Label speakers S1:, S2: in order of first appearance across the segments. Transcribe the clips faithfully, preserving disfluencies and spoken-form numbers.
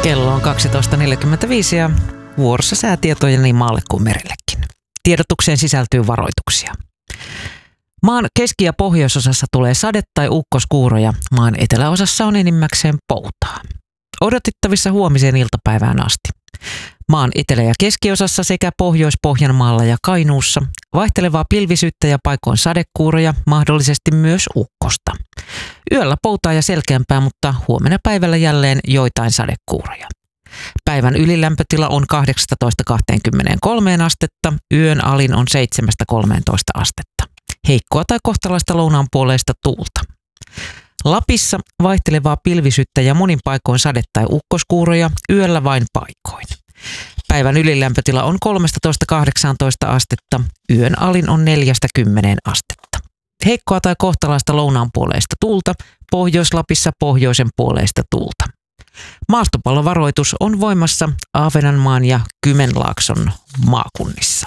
S1: Kello on kaksitoista neljäkymmentäviisi ja vuorossa säätietoja niin maalle kuin merellekin. Tiedotukseen sisältyy varoituksia. Maan keski- ja pohjoisosassa tulee sade- tai ukkoskuuroja. Maan eteläosassa on enimmäkseen poutaa. Odotettavissa huomiseen iltapäivään asti. Maan etelä- ja keskiosassa sekä Pohjois-Pohjanmaalla ja Kainuussa vaihtelevaa pilvisyyttä ja paikoin sadekuuroja, mahdollisesti myös ukkosta. Yöllä poutaa ja selkeämpää, mutta huomenna päivällä jälleen joitain sadekuuroja. Päivän ylilämpötila on kahdeksasta kaksikymmentäkolme astetta, yön alin on seitsemästä kolmeentoista astetta. Heikkoa tai kohtalaista lounaan puoleista tuulta. Lapissa vaihtelevaa pilvisyyttä ja monin paikoin sade- tai ukkoskuuroja, yöllä vain paikoin. Päivän ylilämpötila on kolmetoista kahdeksantoista astetta, yön alin on neljästä kymmeneen astetta. Heikkoa tai kohtalaista lounaan puoleista tuulta, Pohjois-Lapissa pohjoisen puoleista tuulta. Maastopallovaroitus on voimassa Ahvenanmaan ja Kymenlaakson maakunnissa.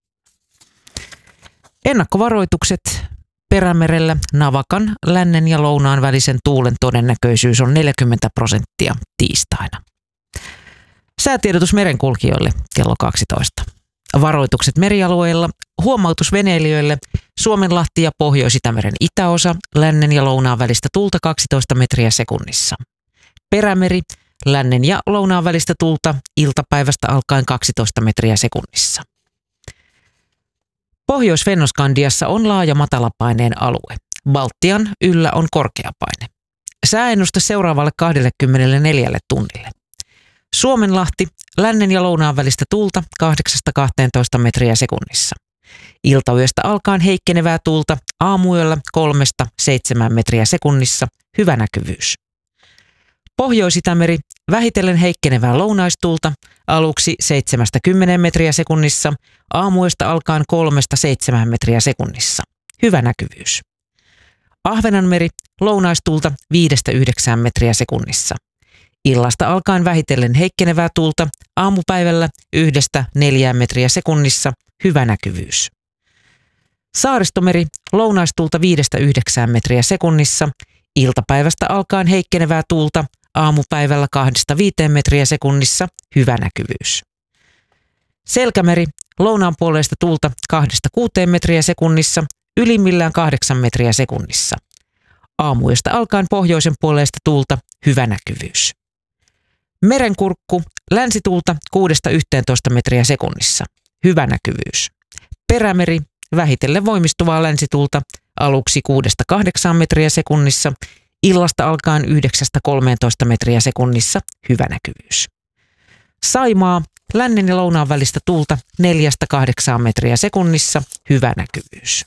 S1: Ennakkovaroitukset Perämerellä Navakan, lännen ja lounaan välisen tuulen todennäköisyys on neljäkymmentä prosenttia tiistaina. Säätiedotus merenkulkijoille kello kaksitoista. Varoitukset merialueilla, huomautus veneilijöille, Suomenlahti ja Pohjois-Itämeren itäosa, lännen ja lounaan välistä tuulta kaksitoista metriä sekunnissa. Perämeri, lännen ja lounaan välistä tuulta iltapäivästä alkaen kaksitoista metriä sekunnissa. Pohjois-Fennoskandiassa on laaja matalapaineen alue. Baltian yllä on korkeapaine. Sääennuste seuraavalle kaksikymmentäneljä tunnille. Suomenlahti, lännen ja lounaan välistä tuulta kahdeksasta kahteentoista metriä sekunnissa. Iltayöstä alkaen heikkenevää tuulta, aamuyöllä kolmesta seitsemään metriä sekunnissa, hyvä näkyvyys. Pohjois-Itämeri, vähitellen heikkenevää lounaistuulta, aluksi seitsemästä kymmeneen metriä sekunnissa, aamuyöstä alkaen kolmesta seitsemään metriä sekunnissa, hyvä näkyvyys. Ahvenanmeri, lounaistuulta viidestä yhdeksään metriä sekunnissa. Illasta alkaen vähitellen heikkenevää tuulta, aamupäivällä yhdestä neljään metriä sekunnissa, hyvä näkyvyys. Saaristomeri, lounaistuulta viidestä yhdeksään metriä sekunnissa, iltapäivästä alkaen heikkenevää tuulta, aamupäivällä kahdesta viiteen metriä sekunnissa, hyvä näkyvyys. Selkämeri, lounaan puoleista tuulta kahdesta kuuteen metriä sekunnissa, ylimmillään kahdeksan metriä sekunnissa. Aamuyöstä alkaen pohjoisen puoleista tuulta, hyvä näkyvyys. Merenkurkku, länsituulta kuudesta yhteentoista metriä sekunnissa, hyvä näkyvyys. Perämeri, vähitellen voimistuvaa länsituulta, aluksi kuudesta kahdeksaan metriä sekunnissa, illasta alkaen yhdeksästä kolmeentoista metriä sekunnissa, hyvä näkyvyys. Saimaa, lännen ja lounaan välistä tuulta neljästä kahdeksaan metriä sekunnissa, hyvä näkyvyys.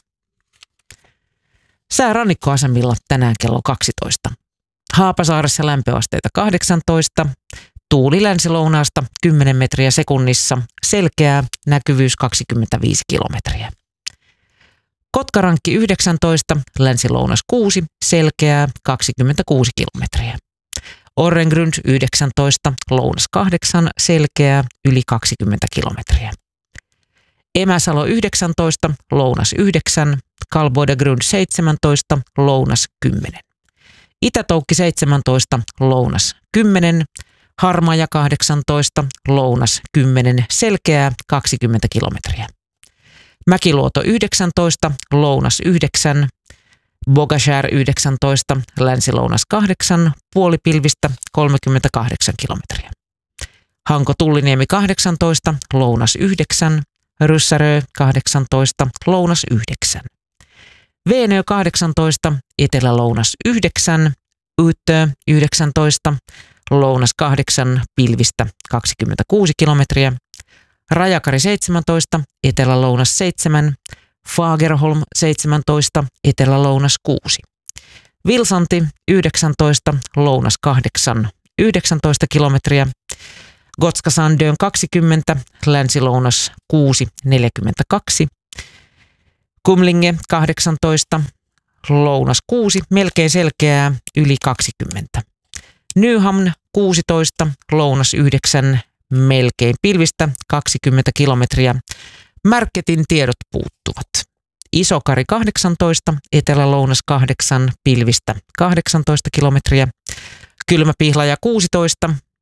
S1: Sää rannikkoasemilla tänään kello kaksitoista. Haapasaaressa lämpöasteita kahdeksantoista, tuuli länsilounaasta kymmenen metriä sekunnissa, selkeää, näkyvyys kaksikymmentäviisi kilometriä. Kotkarankki yhdeksäntoista, länsilounas kuusi, selkeää, kaksikymmentäkuusi kilometriä. Orrengrund yhdeksäntoista, lounas kahdeksan, selkeää, yli kaksikymmentä kilometriä. Emäsalo yhdeksäntoista, lounas yhdeksän, Kalboidegrund seitsemäntoista, lounas kymmenen. Itätoukki seitsemäntoista, lounas kymmenen, Harmaja kahdeksantoista, lounas kymmenen, selkeää, kaksikymmentä kilometriä. Mäkiluoto yhdeksäntoista, lounas yhdeksän, Bogashär yhdeksäntoista, länsilounas kahdeksan, puolipilvistä kolmekymmentäkahdeksan kilometriä. Hanko Tulliniemi kahdeksantoista, lounas yhdeksän, Ryssärö kahdeksantoista, lounas yhdeksän. Veenö kahdeksantoista, etelä-lounas yhdeksän, Yyttö yhdeksäntoista, lounas kahdeksan, pilvistä kaksikymmentäkuusi kilometriä. Rajakari seitsemäntoista, etelä-lounas seitsemän, Fagerholm seitsemäntoista, etelä-lounas kuusi. Vilsanti yhdeksäntoista, lounas kahdeksan, yhdeksäntoista kilometriä. Gotskasandön kaksikymmentä, länsilounas kuusi, neljäkymmentäkaksi. Kumlinge kahdeksantoista, lounas kuusi, melkein selkeää, yli kaksikymmentä. Nyhamn kuusitoista, lounas yhdeksän, melkein pilvistä kaksikymmentä kilometriä. Märketin tiedot puuttuvat. Isokari kahdeksantoista, etelä-lounas kahdeksan, pilvistä kahdeksantoista kilometriä. Kylmäpihlaja kuusitoista,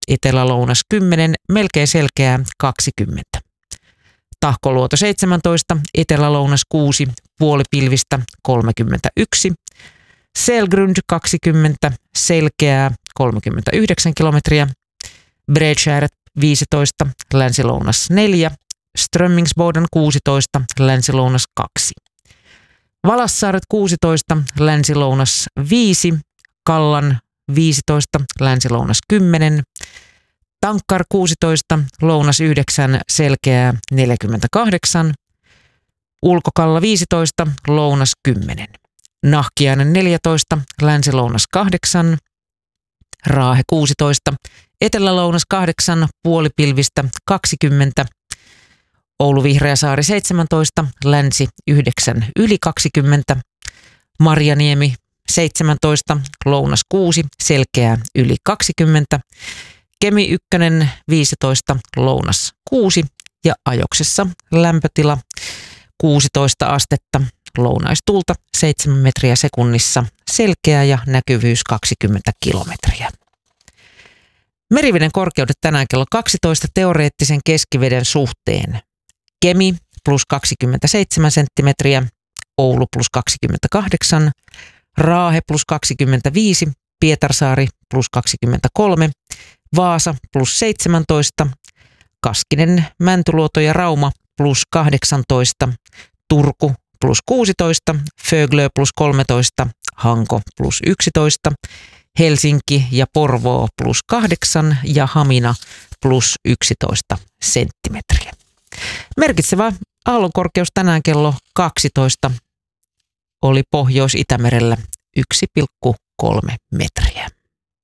S1: etelä-lounas kymmenen, melkein selkeää kaksikymmentä. Tahkoluoto seitsemäntoista, etelä-lounas kuusi, puolipilvistä kolmekymmentäyksi. Selgrund kaksikymmentä, selkeää kolmekymmentäyhdeksän kilometriä. Bredskär viisitoista, länsi-lounas neljä. Strömmingsboden kuusitoista, länsi-lounas kaksi. Valassaaret kuusitoista, länsi-lounas viisi. Kallan viisitoista, länsi-lounas kymmenen. Tankkar kuusitoista, lounas yhdeksän, selkeää neljäkymmentäkahdeksan. Ulkokalla viisitoista, lounas kymmenen. Nahkiainen neljätoista, länsi-lounas kahdeksan. Raahe kuusitoista, etelä-lounas kahdeksan, puolipilvistä kaksikymmentä. Oulu Vihreäsaari seitsemäntoista, länsi yhdeksän, yli kaksikymmentä. Marjaniemi seitsemäntoista, lounas kuusi, selkeää yli kaksikymmentä. Kemi ykkönen viisitoista, lounas kuusi ja ajoksessa lämpötila kuusitoista astetta, lounaistuulta seitsemän metriä sekunnissa, selkeä ja näkyvyys kaksikymmentä kilometriä. Meriveden korkeudet tänään kello kaksitoista teoreettisen keskiveden suhteen. Kemi plus kaksikymmentäseitsemän senttimetriä, Oulu plus kaksikymmentäkahdeksan, Raahe plus kaksikymmentäviisi, Pietarsaari plus kaksikymmentäkolme, Vaasa plus seitsemäntoista, Kaskinen, Mäntyluoto ja Rauma plus kahdeksantoista, Turku plus kuusitoista, Föglö plus kolmetoista, Hanko plus yksitoista, Helsinki ja Porvoo plus kahdeksan ja Hamina plus yksitoista senttimetriä. Merkitsevä aallonkorkeus tänään kello kaksitoista oli Pohjois-Itämerellä yksi pilkku kolme metriä.